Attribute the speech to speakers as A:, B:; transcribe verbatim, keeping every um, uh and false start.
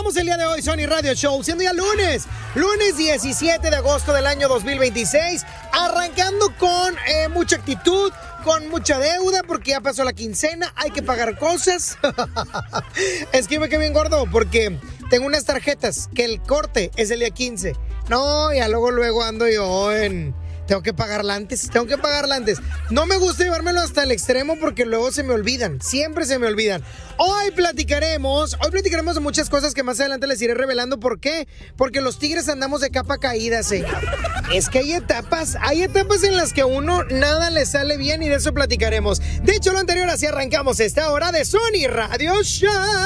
A: Arrancamos el día de hoy, Sony Radio Show, siendo ya lunes, lunes diecisiete de agosto del año dos mil veintiséis, arrancando con eh, mucha actitud, con mucha deuda, porque ya pasó la quincena, hay que pagar cosas. Es que me quedé bien gordo, porque tengo unas tarjetas que el corte es el día quince. No, ya luego, luego ando yo en... Tengo que pagarla antes, tengo que pagarla antes. No me gusta llevármelo hasta el extremo porque luego se me olvidan, siempre se me olvidan. Hoy platicaremos, hoy platicaremos de muchas cosas que más adelante les iré revelando. ¿Por qué? Porque los tigres andamos de capa caída, señor. Es que hay etapas, hay etapas en las que a uno nada le sale bien y de eso platicaremos. De hecho, lo anterior, así arrancamos esta hora de Sony Radio Show.